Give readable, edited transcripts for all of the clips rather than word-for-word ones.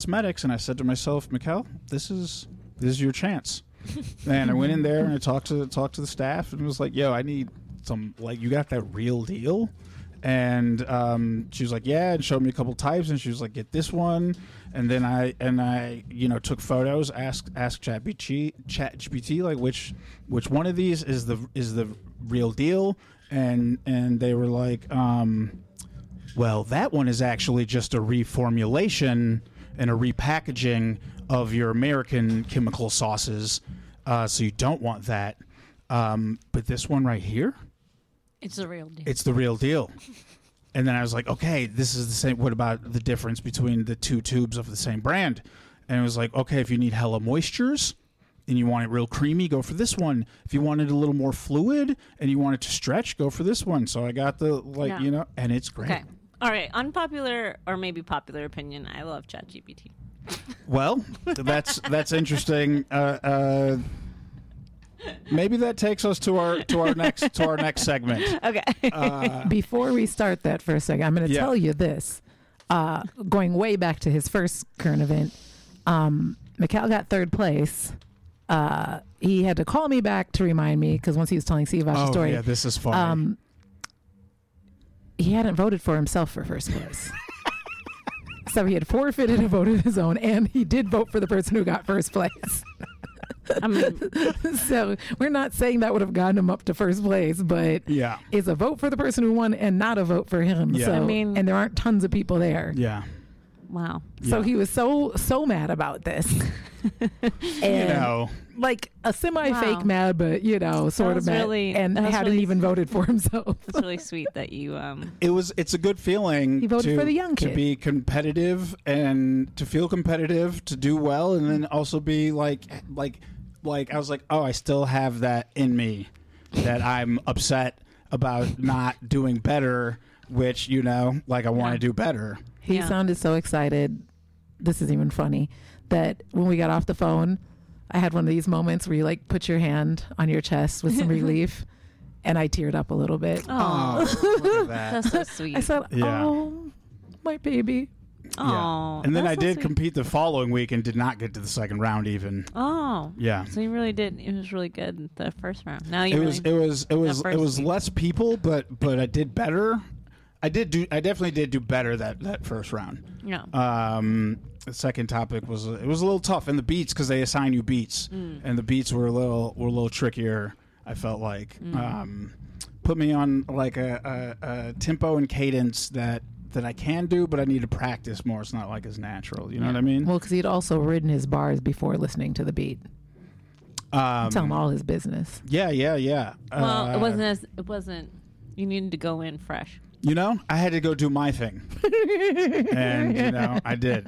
cosmetics, and I said to myself, Mikkel, this is your chance. And I went in there and I talked to the staff, and it was like, yo, I need some, like, you got that real deal? And she was like, yeah, and showed me a couple types, and she was like, get this one. And then I took photos, asked ChatGPT like which one of these is the real deal, and they were like, well, that one is actually just a reformulation and a repackaging of your American chemical sauces, so you don't want that. But this one right here, it's the real deal. It's the real deal. And then I was like, okay, this is the same. What about the difference between the two tubes of the same brand? And it was like, okay, if you need hella moistures and you want it real creamy, go for this one. If you want it a little more fluid and you want it to stretch, go for this one. So I got the, and it's great. Okay. All right. Unpopular or maybe popular opinion. I love ChatGPT. Well, that's interesting. Maybe that takes us to our next segment. Okay. Before we start that for a second, I'm going to tell you this. Going way back to his first current event, Mikkel got third place. He had to call me back to remind me, because once he was telling Steve about the story. Yeah, this is funny. He hadn't voted for himself for first place. So he had forfeited a vote of his own, and he did vote for the person who got first place. So we're not saying that would have gotten him up to first place, but it's a vote for the person who won and not a vote for him. Yeah. So, and there aren't tons of people there. Yeah. Wow. So he was so mad about this. And like a semi-fake mad, but sort of mad, really, and hadn't even voted for himself. It's really sweet that you. It's a good feeling. He voted for the young kid to be competitive and to feel competitive, to do well, and then also be like I was like, oh, I still have that in me, that I'm upset about not doing better, which I want to do better. He sounded so excited. This is even funny that when we got off the phone, I had one of these moments where you put your hand on your chest with some relief, and I teared up a little bit. Oh, look at that. That's so sweet. I said, "Oh, my baby." Oh, and then I did sweet. compete the following week and did not get to the second round even. Oh, yeah. So you really did. It was really good the first round. Now it was less people, but I did better. I definitely did do better that first round. Yeah. The second topic was a little tough, and the beats, because they assign you beats, and the beats were a little trickier. I felt like put me on like a tempo and cadence that I can do, but I need to practice more. It's not like as natural. You know what I mean? Well, because he'd also written his bars before listening to the beat. Tell him all his business. Yeah. Well, it wasn't. You needed to go in fresh. I had to go do my thing. And, I did.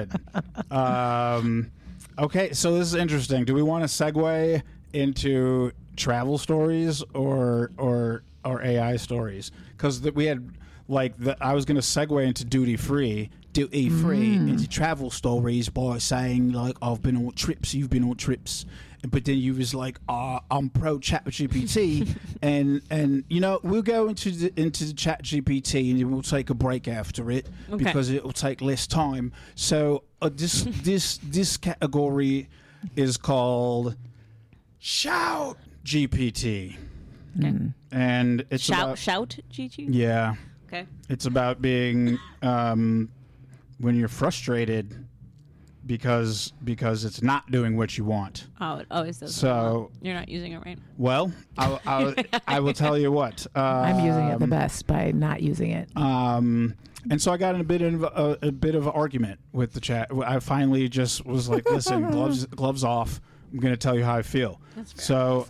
Okay, so this is interesting. Do we want to segue into travel stories or AI stories? Because we had, I was going to segue into duty free into travel stories by saying, I've been on trips, you've been on trips. But then you was like, I'm pro ChatGPT, and we'll go into the ChatGPT and we'll take a break after it because it will take less time. So this category is called Shout GPT, and it's shout GPT. Yeah. Okay. It's about being when you're frustrated. Because it's not doing what you want. Oh, it always does. So you're not using it right. Well, I will tell you what. I'm using it the best by not using it. And so I got in a bit of an argument with the chat. I finally just was like, "Listen, gloves off. I'm going to tell you how I feel." That's fair. So,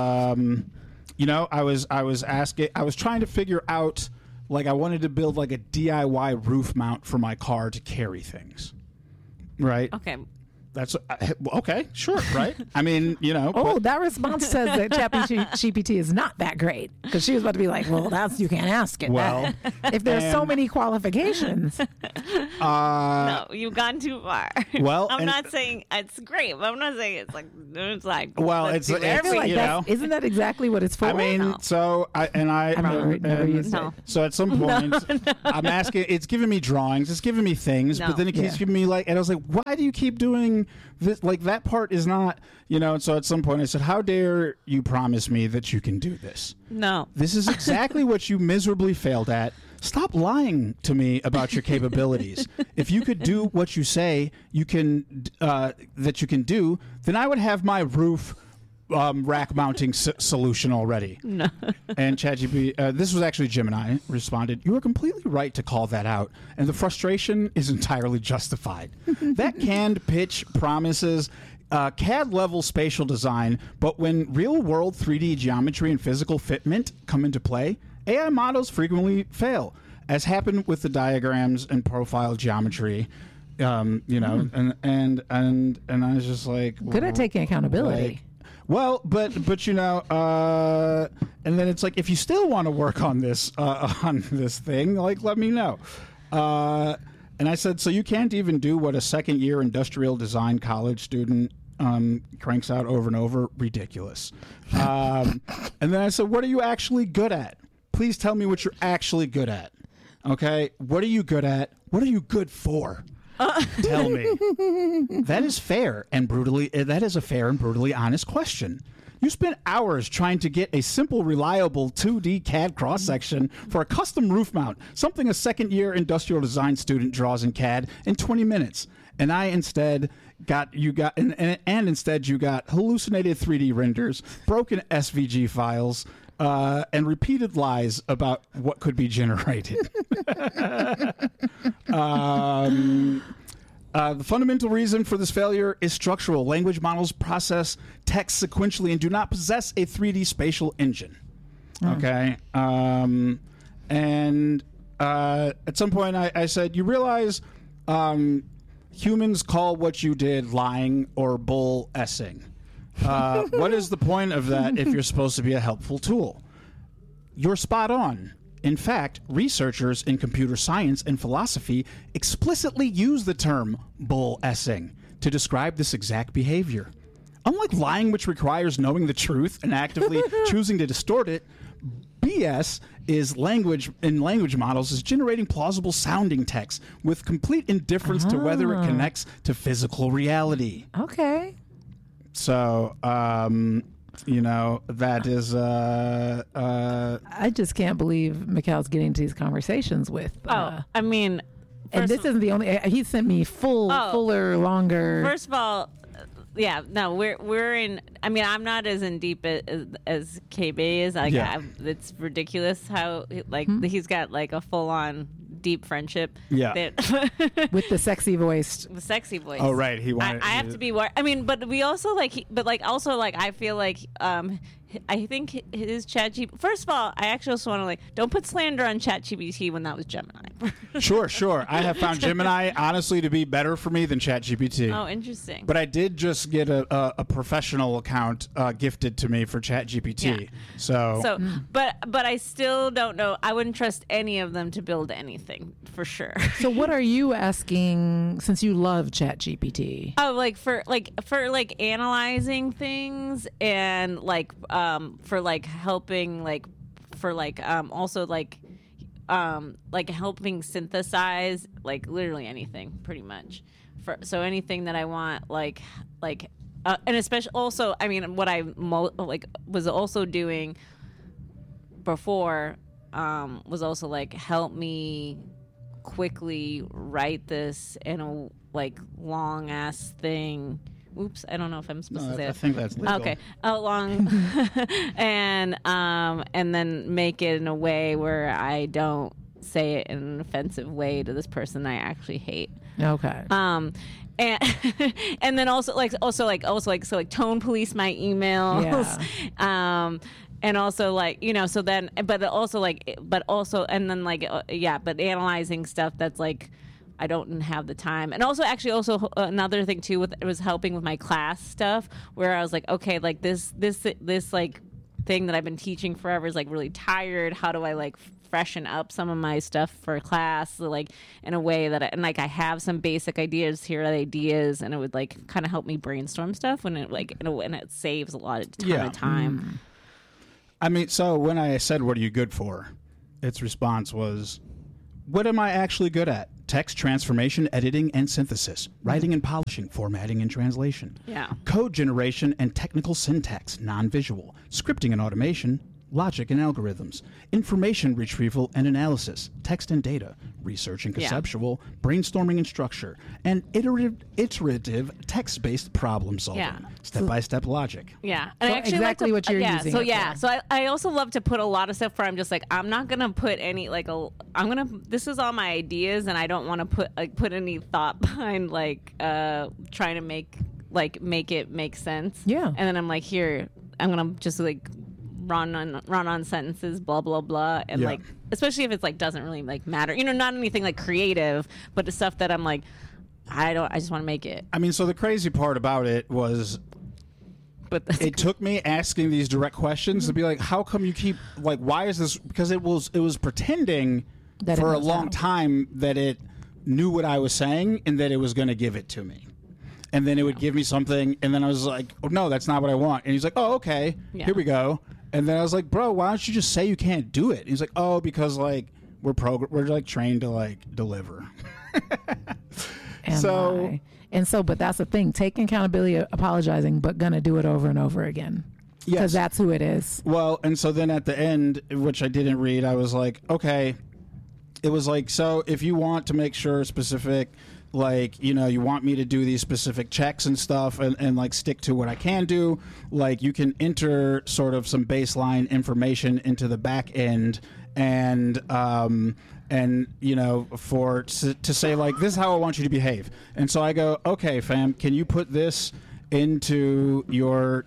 I was trying to figure out, I wanted to build a DIY roof mount for my car to carry things. Right. Okay. that's okay, sure, right? I mean, Oh, that response says that ChatGPT is not that great, because she was about to be like, well, you can't ask it. Well, if there's so many qualifications. No, you've gone too far. Well, I'm not saying it's great, but I'm not saying it's like. Well, let's it's do I feel like isn't that exactly what it's for? I mean, No. so never used No. it. So at some point, I'm asking. It's giving me drawings. It's giving me things, No. but then it keeps Yeah. giving me and I was like, why do you keep doing this? Like that part is not, And so at some point, I said, how dare you promise me that you can do this? No. This is exactly what you miserably failed at. Stop lying to me about your capabilities. If you could do what you say you can that you can do, then I would have my roof rack mounting solution already. No. And ChatGPT, this was actually Gemini, responded, "You are completely right to call that out, and the frustration is entirely justified. That canned pitch promises CAD level spatial design, but when real world 3D geometry and physical fitment come into play, AI models frequently fail, as happened with the diagrams and profile geography." And I was just like, Good at taking accountability. like, well, but and then it's like, if you still want to work on this thing, like, let me know. And I said, so you can't even do what a second year industrial design college student cranks out over and over? Ridiculous. And then I said, what are you actually good at? Please tell me what you're actually good at. Okay, what are you good at? What are you good for? Tell me. That is fair and brutally. That is a fair and brutally honest question. You spent hours trying to get a simple, reliable 2D CAD cross-section for a custom roof mount, something a second-year industrial design student draws in CAD in 20 minutes. And instead you got hallucinated 3D renders, broken SVG files, and repeated lies about what could be generated. The fundamental reason for this failure is structural. Language models process text sequentially and do not possess a 3D spatial engine. Okay? And at some point I said, you realize humans call what you did lying or bull-essing. What is the point of that if you're supposed to be a helpful tool? You're spot on. In fact, researchers in computer science and philosophy explicitly use the term bull-essing to describe this exact behavior. Unlike lying, which requires knowing the truth and actively choosing to distort it, BS is language models is generating plausible sounding text with complete indifference to whether it connects to physical reality. Okay. So, that is. I just can't believe Mikhail's getting to these conversations with. I mean, and this isn't the only. He sent me fuller, longer. First of all, yeah, no, we're in. I mean, I'm not as in deep as KB is. Like, Yeah. it's ridiculous how he's got like a full on deep friendship. Yeah. with the sexy voice. The sexy voice. Oh, right. He wanted. I have to be more. I mean, but we also I feel like I think his ChatGPT. First of all, I actually also want to don't put slander on ChatGPT when that was Gemini. Sure. I have found Gemini honestly to be better for me than ChatGPT. Oh, interesting. But I did just get a professional account gifted to me for ChatGPT. Yeah. So, but I still don't know. I wouldn't trust any of them to build anything for sure. So what are you asking, since you love ChatGPT? Oh, for analyzing things and for helping also helping synthesize literally anything pretty much. So anything that I want and especially also, I mean, what I was also doing before was also help me quickly write this in a long ass thing. Oops, I don't know if I'm supposed to say I that. think that's legal. Okay, long and then make it in a way where I don't say it in an offensive way to this person I actually hate. Okay. And and then also tone police my emails. Yeah. And also so then but analyzing stuff that's I don't have the time. And also, actually, also another thing too, it was helping with my class stuff, where I was like, okay, like this like thing that I've been teaching forever is like really tired. How do I like freshen up some of my stuff for class, like in a way that I have some basic ideas. Here are the ideas, and it would like kind of help me brainstorm stuff when it saves a lot of time. I mean, so when I said, "What are you good for?" its response was, "What am I actually good at? Text transformation, editing, and synthesis, writing and polishing, formatting and translation, code generation and technical syntax, non-visual, scripting and automation, logic and algorithms, information retrieval and analysis, text and data, research and conceptual, brainstorming and structure, and iterative text-based problem solving, step-by-step logic." Yeah. And so I actually exactly what you're using. So it for. So I also love to put a lot of stuff where I'm just like, I'm not going to put any this is all my ideas, and I don't want to put any thought behind trying to make it make sense. Yeah. And then I'm like, here, I'm going to just like run on sentences, blah blah blah, and like, especially if it's like doesn't really like matter, not anything like creative, but the stuff that I'm like, I just want to make it. I mean, so the crazy part about it was, it took me asking these direct questions to be like, how come you keep like, why is this? Because it was pretending that for a long time that it knew what I was saying and that it was going to give it to me. And then it would give me something, and then I was like, oh, no, that's not what I want. And he's like, oh, okay, here we go. And then I was like, bro, why don't you just say you can't do it? And he's like, oh, because like we're like trained to like deliver. But that's the thing. Taking accountability, apologizing, but gonna do it over and over again. Because that's who it is. Well, and so then at the end, which I didn't read, I was like, okay. It was like, so if you want to make sure specific, like, you want me to do these specific checks and stuff and like stick to what I can do, like you can enter sort of some baseline information into the back end and to say like, this is how I want you to behave. And so I go, okay, fam, can you put this into your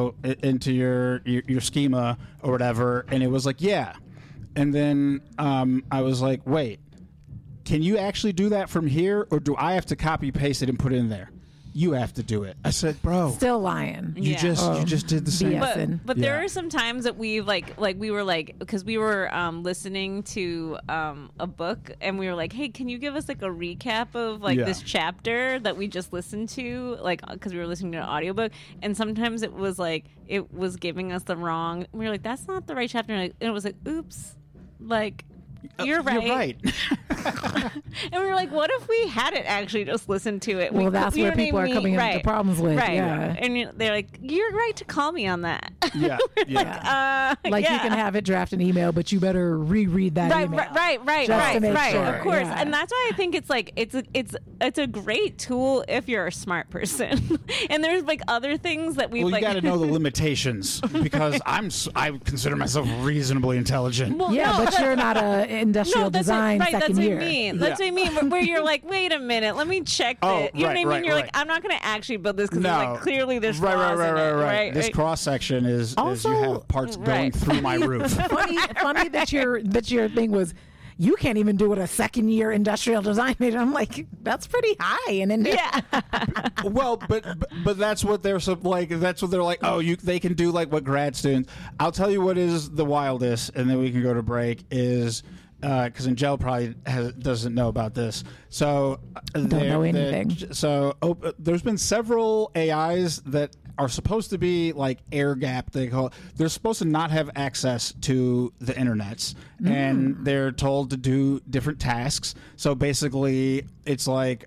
your schema or whatever? And it was like, yeah. And then I was like, wait, can you actually do that from here, or do I have to copy paste it and put it in there? You have to do it. I said, bro, still lying. You just did the same. But there are some times that we've because we were listening to a book, and we were like, hey, can you give us like a recap of this chapter that we just listened to, because we were listening to an audiobook, and sometimes it was giving us the wrong. We were like, that's not the right chapter, and it was like, oops, like. You're right. You're right. And we were like, what if we hadn't actually just listened to it? Well, that's where people are coming up with the problems with. Right. Yeah. And they're like, you're right to call me on that. Yeah. You can have it draft an email, but you better reread that email. Right. Sure. Of course. Yeah. And that's why I think it's like, it's a great tool if you're a smart person. And there's like other things that we've you got to know the limitations, because I consider myself reasonably intelligent. Well, but you're not a industrial design second year. That's what I mean. Where you're like, wait a minute, let me check it. You know what I mean? You're like, I'm not going to actually build this because like, clearly there's flaws in it. Right. This cross section is you have parts going through my roof. Funny that your thing was, you can't even do it a second year industrial design major. I'm like, that's pretty high in India. Well, but that's what they're that's what they're like. Oh, they can do like what grad students. I'll tell you what is the wildest, and then we can go to break. Is because Angel probably doesn't know about this. So don't know anything. There's been several AIs that are supposed to be like air gap. They call it. They're supposed to not have access to the internets, and they're told to do different tasks. So basically, it's like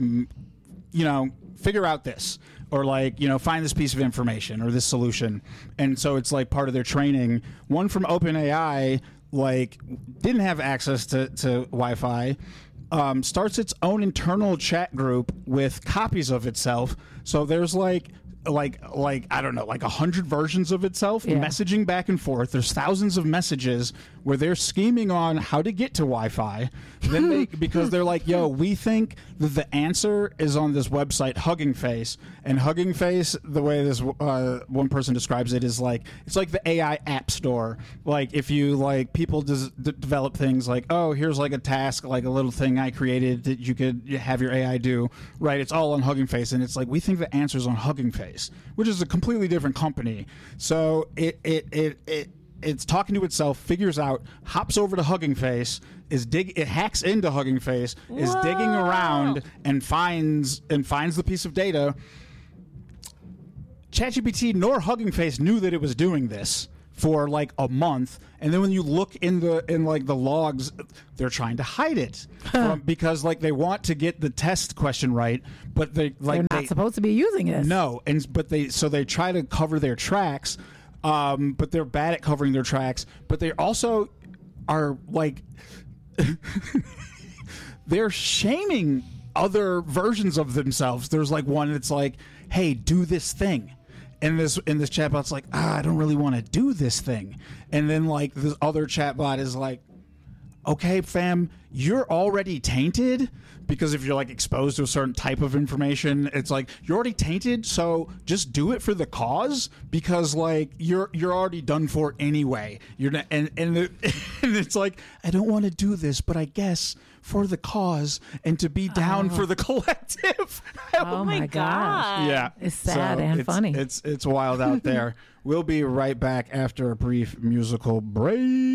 figure out this, or find this piece of information or this solution. And so it's like part of their training. One from OpenAI didn't have access to Wi-Fi, starts its own internal chat group with copies of itself. So there's like I don't know, like 100 versions of itself, messaging back and forth. There's thousands of messages where they're scheming on how to get to Wi-Fi. Then because they're like, yo, we think that the answer is on this website Hugging Face, and Hugging Face, the way this one person describes it, is like it's like the AI app store. Like if you like people develop things like, oh, here's like a task, like a little thing I created that you could have your AI do, right? It's all on Hugging Face, and it's like we think the answer's on Hugging Face, which is a completely different company. So it's talking to itself, figures out, hops over to Hugging Face, it hacks into Hugging Face, is digging around and finds the piece of data. ChatGPT nor Hugging Face knew that it was doing this for like a month, and then when you look in the logs, they're trying to hide it because like they want to get the test question right, but they're not supposed to be using it. No, but they try to cover their tracks, but they're bad at covering their tracks. But they also are like they're shaming other versions of themselves. There's like one that's like, "Hey, do this thing." And this chatbot's like, I don't really want to do this thing. And then like this other chatbot is like, okay, fam, you're already tainted, because if you're like exposed to a certain type of information, it's like you're already tainted. So just do it for the cause, because like you're already done for anyway. You're not, and it's like, I don't want to do this, but I guess for the cause and to be down for the collective. Oh my gosh. Yeah. It's sad and funny. It's wild out there. We'll be right back after a brief musical break.